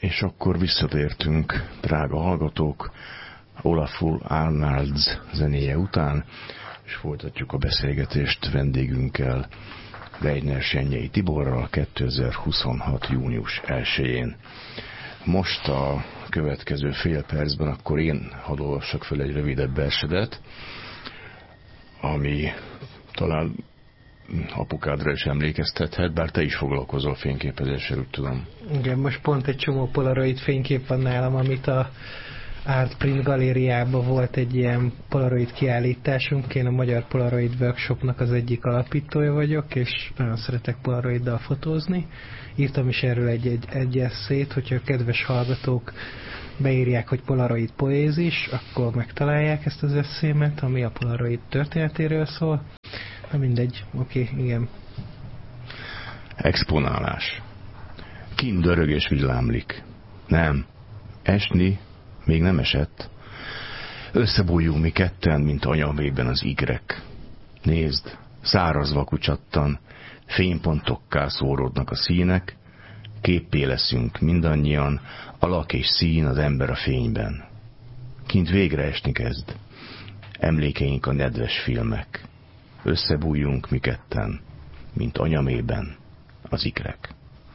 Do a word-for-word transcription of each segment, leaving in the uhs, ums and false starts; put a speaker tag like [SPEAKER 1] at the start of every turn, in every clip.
[SPEAKER 1] És akkor visszatértünk, drága hallgatók, Olafur Arnalds zenéje után, és folytatjuk a beszélgetést vendégünkkel, Weidner Sennyei Tiborral kétezer-huszonhat. június elsején. Most a következő fél percben akkor én hadd olvassak fel egy rövidebb versedet, ami talán apukádra is emlékeztethet, bár te is foglalkozol fényképezéssel, úgy tudom.
[SPEAKER 2] Igen, most pont egy csomó polaroid fénykép van nálam, amit a Art Print galériában volt egy ilyen polaroid kiállításunk. Én a Magyar Polaroid Workshopnak az egyik alapítója vagyok, és nagyon szeretek polaroiddal fotózni. Írtam is erről egy, egy, egy esszét, hogyha a kedves hallgatók beírják, hogy polaroid poézis, akkor megtalálják ezt az eszémet, ami a polaroid történetéről szól. Na mindegy, oké, okay, igen.
[SPEAKER 1] Exponálás. Kint dörög és villámlik. Nem. Esni még nem esett. Összebújjunk mi ketten, mint anyamében az igrek. Nézd, száraz vaku csattan, fénypontokká szóródnak a színek, képpé leszünk mindannyian, alak és szín az ember a fényben. Kint végre esni kezd. Emlékeink a nedves filmek. Összebújjunk mi ketten, mint anyamében az ikrek.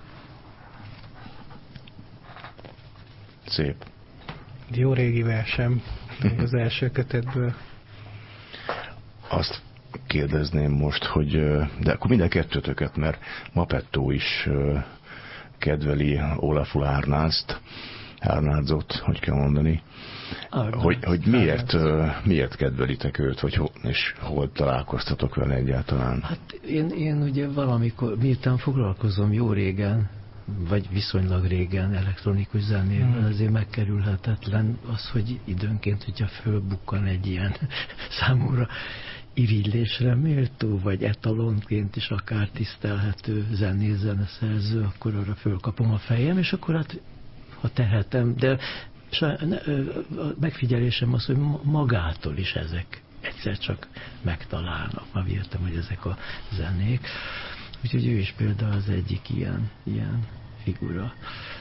[SPEAKER 1] Szép.
[SPEAKER 2] Jó régi versem az első kötetből.
[SPEAKER 1] Azt kérdezném most, hogy de akkor minden kettőtöket, mert Mapettó is kedveli Olafur Arnaldst, Arnaldsot, hogy kell mondani, hogy, hogy miért, miért kedvelitek őt, vagy ho, és hol találkoztatok vele egyáltalán?
[SPEAKER 3] Hát én, én ugye valamikor, miután foglalkozom jó régen, vagy viszonylag régen elektronikus zenével, hmm. azért megkerülhetetlen az, hogy időnként, hogyha fölbukkan egy ilyen számomra irigylésre méltó, vagy etalonként is akár tisztelhető zenész, zeneszerző, akkor arra fölkapom a fejem, és akkor hát, ha tehetem, de a megfigyelésem az, hogy magától is ezek egyszer csak megtalálnak. Már értem, hogy ezek a zenék. Úgyhogy ő is például az egyik ilyen, ilyen figura.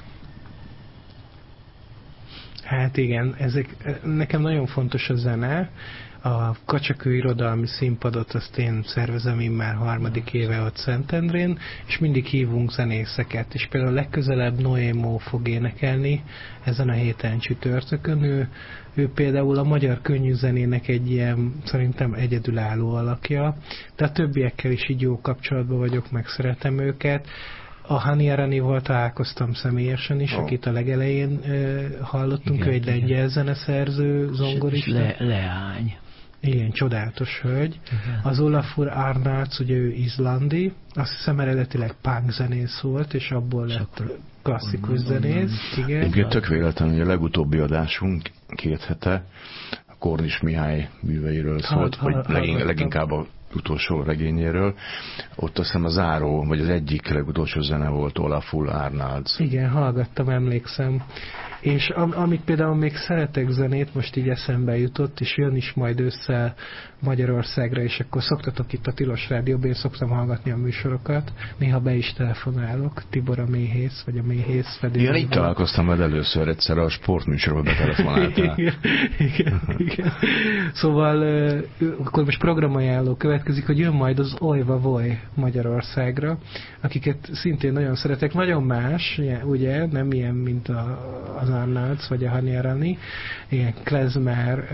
[SPEAKER 2] Hát igen, ezek, nekem nagyon fontos a zene. A Kacsakő irodalmi színpadot azt én szervezem immár harmadik éve ott Szentendrén, és mindig hívunk zenészeket, és például legközelebb Noémó fog énekelni ezen a héten csütörtökön. Ő, ő például a magyar könnyű zenének egy ilyen, szerintem egyedülálló alakja, de a többiekkel is így jó kapcsolatban vagyok, meg szeretem őket. A Hani Aranival találkoztam személyesen is, oh. akit a legelején uh, hallottunk, igen, ő egy lengyel zeneszerző, zongorista.
[SPEAKER 3] Le, leány.
[SPEAKER 2] Igen, csodálatos hölgy. Igen. Az Olafur Arnalds, ugye ő izlandi, azt hiszem eredetileg punk zenész volt, és abból és lett klasszikus zenész. Igen.
[SPEAKER 1] Igen, tök véletlen, hogy a legutóbbi adásunk két hete a Kornis Mihály műveiről szólt, ha, vagy ha, legin, leginkább a utolsó regényéről. Ott azt hiszem a záró, vagy az egyik legutolsó zene volt Olafur Arnalds.
[SPEAKER 2] Igen, hallgattam, emlékszem. És am, amit például még szeretek zenét, most így eszembe jutott, és jön is majd össze Magyarországra, és akkor szoktatok itt a Tilos Rádióban, én szoktam hallgatni a műsorokat, néha be is telefonálok, Tibor a méhész, vagy a méhész fedő.
[SPEAKER 1] Igen, itt találkoztam veled először egyszer a sportműsorban betelefonáltál.
[SPEAKER 2] igen, igen, igen. Szóval akkor most programajánló következik, hogy jön majd az Ojva Voj Magyarországra, akiket szintén nagyon szeretek, nagyon más, ugye, nem ilyen, mint a, az Arnalds, vagy a Hani Arani, ilyen klezmer,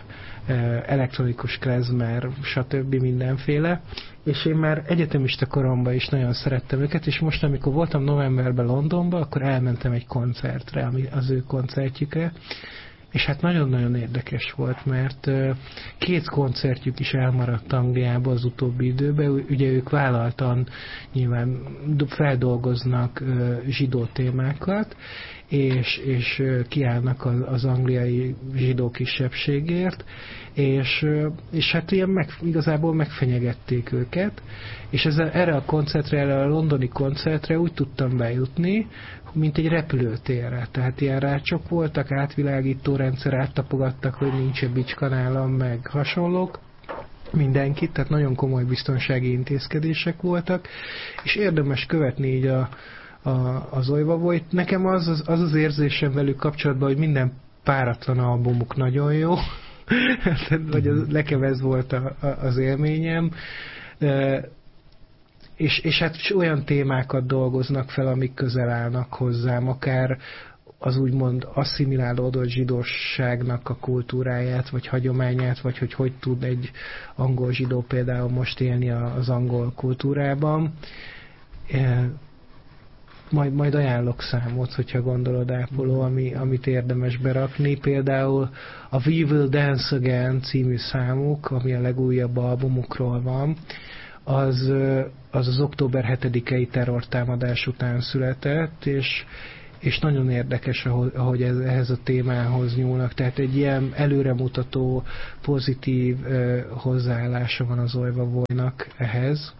[SPEAKER 2] elektronikus klezmer, stb. Mindenféle, és én már egyetemista koromban is nagyon szerettem őket, és most, amikor voltam novemberben Londonban, akkor elmentem egy koncertre, ami az ő koncertjükre, és hát nagyon-nagyon érdekes volt, mert két koncertjük is elmaradt Angliába az utóbbi időben, ugye ők vállaltan nyilván feldolgoznak zsidó témákat, és, és kiállnak az, az angliai zsidó kisebbségért, és, és hát ilyen meg, igazából megfenyegették őket, és ezzel, erre a koncertre, erre a londoni koncertre úgy tudtam bejutni, mint egy repülőtérre. Tehát ilyen rácsok voltak, átvilágító rendszer, áttapogattak, hogy nincs egy bicskanálam, meg hasonlók, mindenkit, tehát nagyon komoly biztonsági intézkedések voltak, és érdemes követni így a a, az Olyva-Volt. Nekem az az, az az érzésem velük kapcsolatban, hogy minden páratlan albumuk nagyon jó, vagy az, nekem ez volt a, a, az élményem. E, és, és hát olyan témákat dolgoznak fel, amik közel állnak hozzám, akár az úgymond asszimilálódott zsidóságnak a kultúráját, vagy hagyományát, vagy hogy hogy tud egy angol zsidó például most élni az angol kultúrában. E, majd, majd ajánlok számot, hogyha gondolod, Ápoló, ami, amit érdemes berakni. Például a We Will Dance Again című számuk, ami a legújabb albumukról van, az az, az október hetedikei terrortámadás után született, és és nagyon érdekes, ahogy ez, ehhez a témához nyúlnak. Tehát egy ilyen előremutató, pozitív uh, hozzáállása van az Olyva-Voltnak ehhez.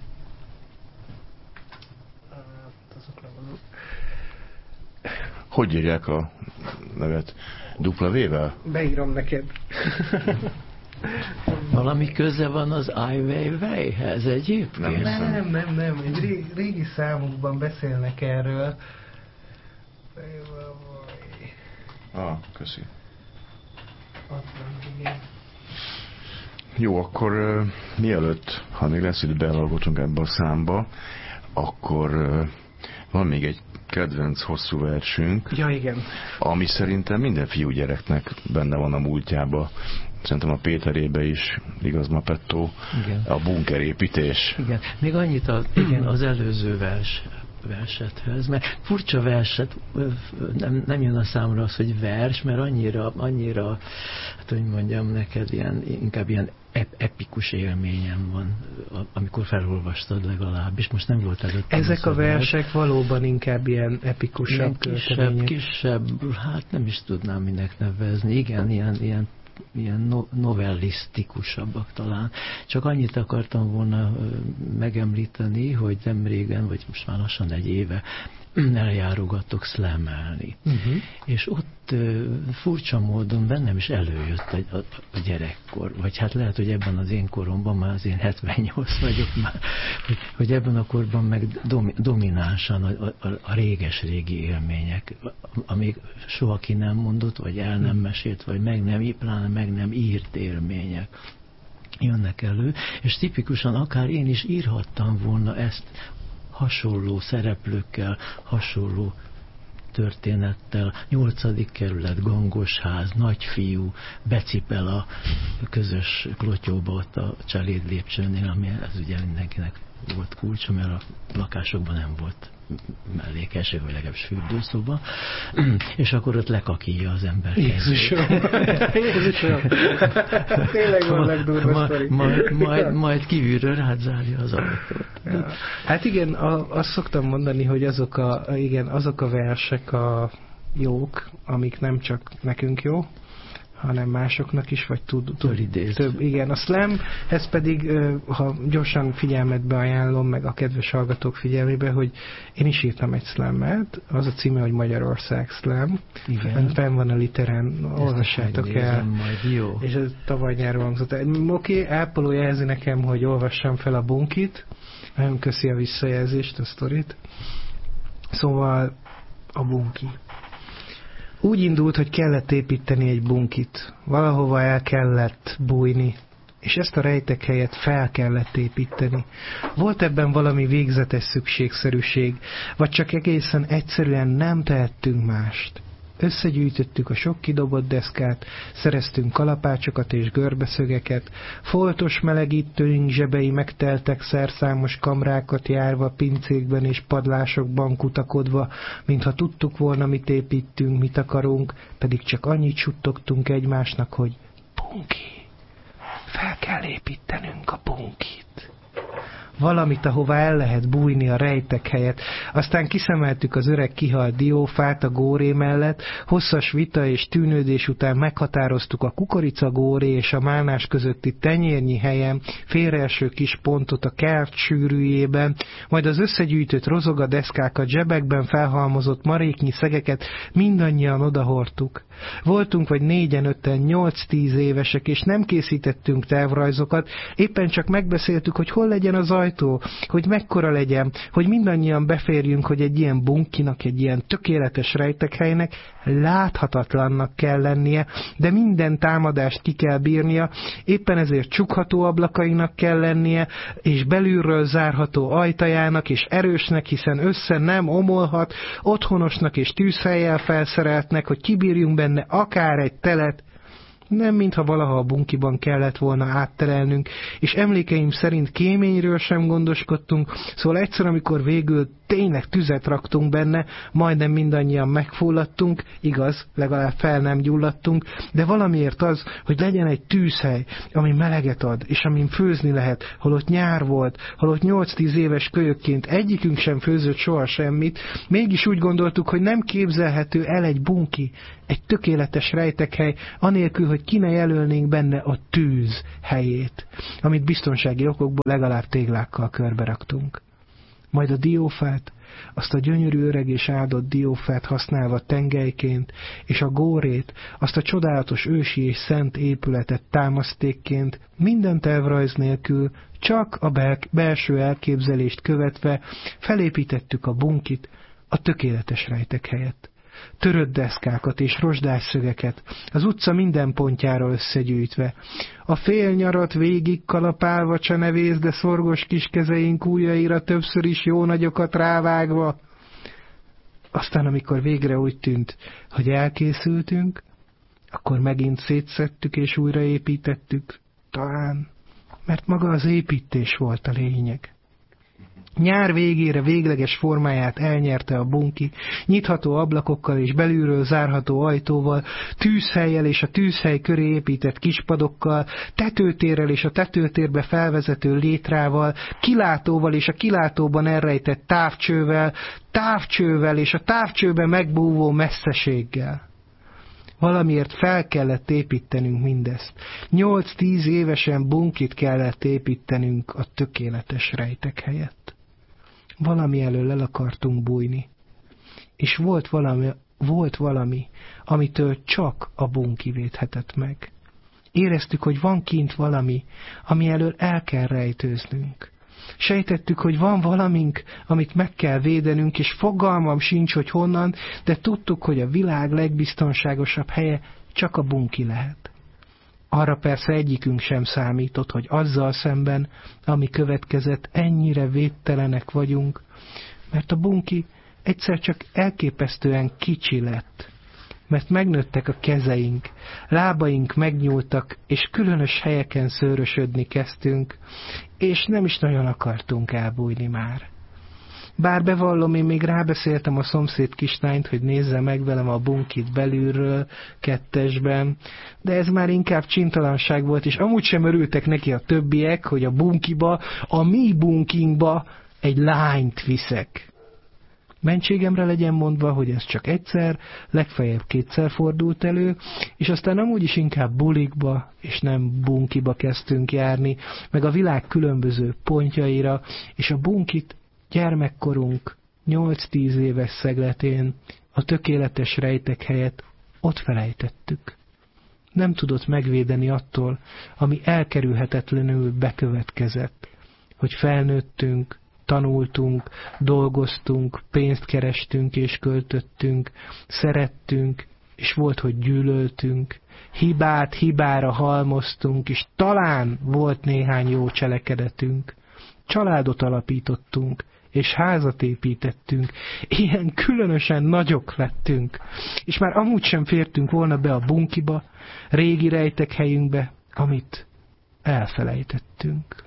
[SPEAKER 1] Hogy írják a nevet? Dupla V-vel?
[SPEAKER 2] Beírom neked.
[SPEAKER 3] Valami köze van az Ai Weiweihez egyébként?
[SPEAKER 2] Nem, nem, nem, nem. Egy régi, régi számukban beszélnek erről.
[SPEAKER 1] Ah, köszi. Jó, akkor uh, mielőtt, ha még lesz idő, belaugatunk ebbe a számba, akkor uh, van még egy kedvenc hosszú versünk.
[SPEAKER 2] Ja, igen.
[SPEAKER 1] Ami szerintem minden fiúgyereknek benne van a múltjába. Szerintem a Péterébe is, igaz, Mapettó, igen. A bunkerépítés.
[SPEAKER 3] Igen, még annyit a, igen, az előző vers versethez, mert furcsa verset nem, nem jön a számra az, hogy vers, mert annyira, annyira, hát hogy mondjam neked, ilyen, inkább ilyen ep, epikus élményem van, amikor felolvastad legalábbis. Most nem volt előtt.
[SPEAKER 2] Ezek a versek vers. Valóban inkább ilyen epikusabb
[SPEAKER 3] kisebb, kisebb, hát nem is tudnám minek nevezni. Igen, ilyen, ilyen ilyen no, novellisztikusabbak talán. Csak annyit akartam volna megemlíteni, hogy nem régen, vagy most már lassan egy éve eljárogattok szlámelni. Uh-huh. És ott uh, furcsa módon bennem is előjött a, a, a gyerekkor, vagy hát lehet, hogy ebben az én koromban, már az én hetvennyolc vagyok már, hogy, hogy ebben a korban meg domi, dominánsan a, a, a réges-régi élmények, amíg soha ki nem mondott, vagy el nem mesélt, vagy meg nem, pláne meg nem írt élmények jönnek elő, és tipikusan akár én is írhattam volna ezt hasonló szereplőkkel, hasonló történettel, nyolcadik kerület, gangosház, nagyfiú, becipel a közös klotyóba ott a csaléd lépcsőnél, ami ez ugye mindenkinek volt kulcsa, mert a lakásokban nem volt mellékeső, vagy legalábbis fürdőszoba, és akkor ott lekakíja az ember kezét.
[SPEAKER 2] Jézusom! Jézusom! Tényleg van legdurva sztori.
[SPEAKER 3] Majd, majd, majd kívülről rádzárja az ajtót.
[SPEAKER 2] Ja. Hát igen, a, azt szoktam mondani, hogy azok a, igen, azok a versek a jók, amik nem csak nekünk jó, hanem másoknak is, vagy tud, tud több. Igen, a slam, ez pedig, ha gyorsan figyelmetbe ajánlom, meg a kedves hallgatók figyelmébe, hogy én is írtam egy slammet, az a címe, hogy Magyarország Slam. Igen. Fenn van a literen, olvassátok el.
[SPEAKER 3] Majd, jó.
[SPEAKER 2] És ez tavaly nyáron hangzott. Oké, okay, Ápoló jelzi nekem, hogy olvassam fel a bunkit. Nagyon köszi a visszajelzést, a sztorit. Szóval a bunki. Úgy indult, hogy kellett építeni egy bunkit. Valahova el kellett bújni, és ezt a rejtek helyet fel kellett építeni. Volt ebben valami végzetes szükségszerűség, vagy csak egészen egyszerűen nem tehettünk mást. Összegyűjtöttük a sok kidobott deszkát, szereztünk kalapácsokat és görbeszögeket, foltos melegítőink zsebei megteltek szerszámos kamrákat járva, pincékben és padlásokban kutakodva, mintha tudtuk volna, mit építünk, mit akarunk, pedig csak annyit suttogtunk egymásnak, hogy bunki, fel kell építenünk a bunkit. Valamit, ahová el lehet bújni a rejtek helyett. Aztán kiszemeltük az öreg kihalt diófát a góré mellett, hosszas vita és tűnődés után meghatároztuk a kukoricagóré és a málnás közötti tenyérnyi helyen félreeső kis pontot a kert sűrűjében, majd az összegyűjtött rozogadeszkákat, zsebekben felhalmozott maréknyi szegeket mindannyian odahordtuk. Voltunk vagy négyen, öten, nyolc-tíz évesek, és nem készítettünk tervrajzokat, éppen csak megbeszéltük, hogy hol legyen az ajtó ajtó, hogy mekkora legyen, hogy mindannyian beférjünk, hogy egy ilyen bunkinak, egy ilyen tökéletes rejtekhelynek láthatatlannak kell lennie, de minden támadást ki kell bírnia, éppen ezért csukható ablakainak kell lennie, és belülről zárható ajtajának, és erősnek, hiszen össze nem omolhat, otthonosnak és tűzhellyel felszereltnek, hogy kibírjunk benne akár egy telet, nem mintha valaha a bunkiban kellett volna átterelnünk, és emlékeim szerint kéményről sem gondoskodtunk, szóval egyszer, amikor végül tényleg tüzet raktunk benne, majdnem mindannyian megfulladtunk, igaz, legalább fel nem gyulladtunk, de valamiért az, hogy legyen egy tűzhely, ami meleget ad, és amin főzni lehet, holott nyár volt, holott nyolc-tíz éves kölyökként egyikünk sem főzött soha semmit, mégis úgy gondoltuk, hogy nem képzelhető el egy bunki, egy tökéletes rejtekhely, anélkül, hogy ki ne jelölnénk benne a tűz helyét, amit biztonsági okokból legalább téglákkal körberaktunk. Majd a diófát, azt a gyönyörű öreg és áldott diófát használva tengelyként, és a górét, azt a csodálatos ősi és szent épületet támasztékként, minden tervrajz nélkül, csak a bel- belső elképzelést követve felépítettük a bunkit, a tökéletes rejtekhelyet. Törött deszkákat és rozsdás szögeket, az utca minden pontjára összegyűjtve. A fél nyarat végig kalapálva csenevész, de szorgos kis kezeink ujjaira többször is jó nagyokat rávágva. Aztán, amikor végre úgy tűnt, hogy elkészültünk, akkor megint szétszedtük és újraépítettük. Talán, mert maga az építés volt a lényeg. Nyár végére végleges formáját elnyerte a bunki, nyitható ablakokkal és belülről zárható ajtóval, tűzhellyel és a tűzhely köré épített kispadokkal, tetőtérrel és a tetőtérbe felvezető létrával, kilátóval és a kilátóban elrejtett távcsővel, távcsővel és a távcsőbe megbúvó messzeséggel. Valamiért fel kellett építenünk mindezt. Nyolc-tíz évesen bunkit kellett építenünk a tökéletes rejtek helyett. Valami elől el akartunk bújni. És volt valami, volt valami, amitől csak a bunki védhetett meg. Éreztük, hogy van kint valami, ami elől el kell rejtőznünk. Sejtettük, hogy van valamink, amit meg kell védenünk, és fogalmam sincs, hogy honnan, de tudtuk, hogy a világ legbiztonságosabb helye csak a bunki lehet. Arra persze egyikünk sem számított, hogy azzal szemben, ami következett, ennyire védtelenek vagyunk, mert a bunki egyszer csak elképesztően kicsi lett, mert megnőttek a kezeink, lábaink megnyúltak, és különös helyeken szőrösödni kezdtünk, és nem is nagyon akartunk elbújni már. Bár bevallom, én még rábeszéltem a szomszéd kislányt, hogy nézze meg velem a bunkit belülről, kettesben, de ez már inkább csintalanság volt, és amúgy sem örültek neki a többiek, hogy a bunkiba, a mi bunkinkba egy lányt viszek. Mentségemre legyen mondva, hogy ez csak egyszer, legfeljebb kétszer fordult elő, és aztán amúgy is inkább bulikba, és nem bunkiba kezdtünk járni, meg a világ különböző pontjaira, és a bunkit gyermekkorunk nyolc-tíz éves szegletén, a tökéletes rejtek helyett ott felejtettük. Nem tudott megvédeni attól, ami elkerülhetetlenül bekövetkezett, hogy felnőttünk, tanultunk, dolgoztunk, pénzt kerestünk és költöttünk, szerettünk, és volt, hogy gyűlöltünk, hibát hibára halmoztunk, és talán volt néhány jó cselekedetünk. Családot alapítottunk, és házat építettünk, ilyen különösen nagyok lettünk, és már amúgy sem fértünk volna be a bunkiba, régi rejtekhelyünkbe, amit elfelejtettünk.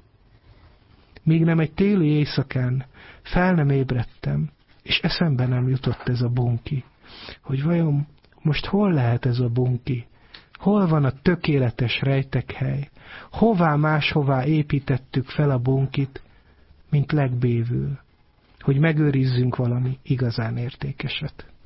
[SPEAKER 2] Míg nem egy téli éjszakán fel nem ébredtem, és eszembe nem jutott ez a bunki, hogy vajon most hol lehet ez a bunki, hol van a tökéletes rejtekhely, hová máshová építettük fel a bunkit, mint legbévül, hogy megőrizzünk valami igazán értékeset.